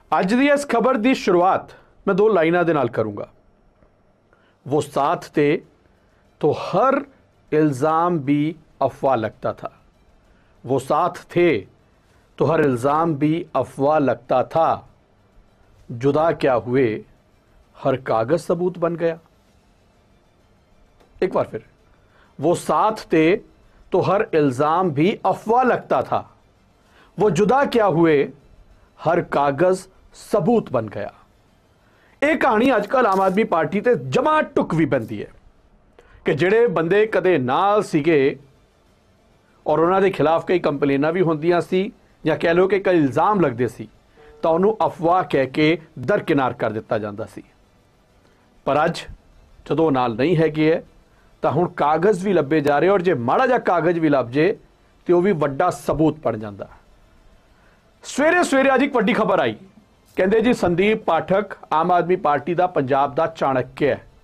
ਅੱਜ ਦੀ इस खबर की शुरुआत मैं दो लाइनों के नाल करूँगा। वो साथ थे तो हर इल्ज़ाम भी अफवाह लगता था। वो साथ थे तो हर इल्ज़ाम भी अफवाह लगता था। जुदा क्या हुए हर कागज़ सबूत बन गया। एक बार फिर, वो साथ थे तो हर इल्ज़ाम भी अफवाह लगता था। वो जुदा क्या हुए हर कागज़ सबूत बन गया। ਇਹ ਕਹਾਣੀ ਅੱਜਕੱਲ ਆਮ ਆਦਮੀ ਪਾਰਟੀ ਤੇ ਜਮਾ ਟੁੱਕ ਵੀ ਪੈਂਦੀ ਹੈ ਕਿ ਜਿਹੜੇ ਬੰਦੇ ਕਦੇ ਨਾਲ ਸੀਗੇ ਔਰ ਉਹਨਾਂ ਦੇ ਖਿਲਾਫ ਕਈ ਕੰਪਲੇਨਾਂ ਵੀ ਹੁੰਦੀਆਂ ਸੀ ਜਾਂ ਕਹਿ ਲਓ ਕਿ ਕਈ ਇਲਜ਼ਾਮ ਲੱਗਦੇ ਸੀ ਤਾਂ ਉਹਨੂੰ ਅਫਵਾਹ ਕਹਿ ਕੇ ਦਰਕਿਨਾਰ ਕਰ ਦਿੱਤਾ ਜਾਂਦਾ ਸੀ। ਪਰ ਅੱਜ ਜਦੋਂ ਨਾਲ ਨਹੀਂ ਹੈਗੇ ਹੈ ਤਾਂ ਹੁਣ ਕਾਗਜ਼ ਵੀ ਲੱਭੇ ਜਾ ਰਹੇ ਔਰ ਜੇ ਮਾੜਾ ਜਿਹਾ ਕਾਗਜ਼ ਵੀ ਲੱਭ ਜੇ ਤੇ ਉਹ ਵੀ ਵੱਡਾ ਸਬੂਤ ਬਣ ਜਾਂਦਾ। ਸਵੇਰੇ ਸਵੇਰੇ ਅੱਜ ਇੱਕ ਵੱਡੀ ਖਬਰ ਆਈ, ਕਹਿੰਦੇ ਜੀ ਸੰਦੀਪ ਪਾਠਕ ਆਮ ਆਦਮੀ ਪਾਰਟੀ ਦਾ ਪੰਜਾਬ ਦਾ ਚਾਣਕਿਆ ਹੈ।